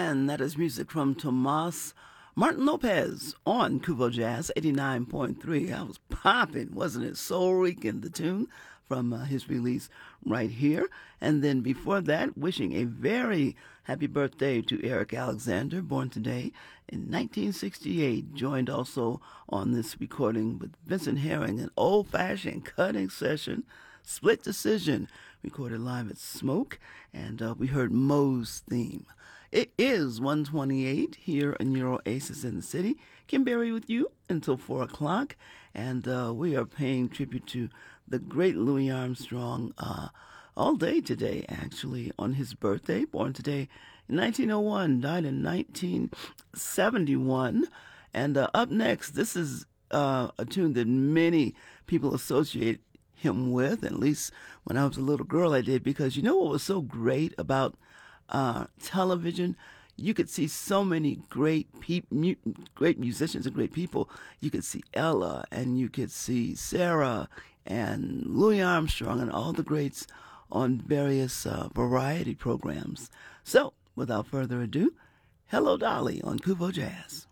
And that is music from Tomas Martin Lopez on Kubo Jazz 89.3. I was popping, wasn't it? Soul Rican, the tune from his release right here. And then before that, wishing a very happy birthday to Eric Alexander, born today in 1968. Joined also on this recording with Vincent Herring, an old-fashioned cutting session, split decision, recorded live at Smoke. And we heard Moe's theme. It is 1:28 here in your Oasis in the City. Kim Berry with you until 4 o'clock. And we are paying tribute to the great Louis Armstrong all day today, actually, on his birthday. Born today in 1901, died in 1971. And up next, this is a tune that many people associate him with. At least when I was a little girl, I did, because you know what was so great about television? You could see so many great musicians and great people. You could see Ella, and you could see Sarah and Louis Armstrong and all the greats on various variety programs. So, without further ado, Hello Dolly on Kubo Jazz.